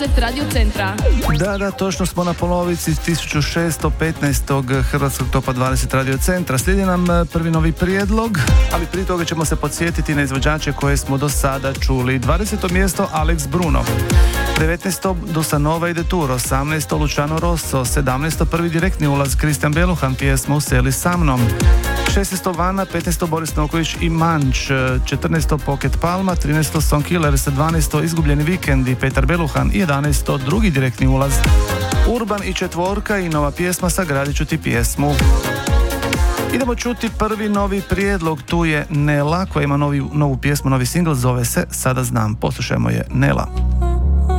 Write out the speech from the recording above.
Radio Centra. Da, točno smo na polovici 1615. Hrvatskog topa 20 Radio Centra. Slijedi nam prvi novi prijedlog, ali prije toga ćemo se podsjetiti na izvođače koje smo do sada čuli. 20. mjesto Alex Bruno, 19. Dusanova i Detour, 18. Luciano Rosso, 17. prvi direktni ulaz Kristijan Beluhan, pjesma Useli sa mnom, 16. Vana, 15. Boris Noković i Manč, 14. Pocket Palma, 13. Song Killers, 12. Izgubljeni vikendi Petar Beluhan i 11. drugi direktni ulaz Urban i Četvorka i nova pjesma Sagradit ću ti pjesmu. Idemo čuti prvi novi prijedlog, tu je Nela koja ima novu pjesmu, novi singl, zove se Sada znam. Poslušajmo je, Nela.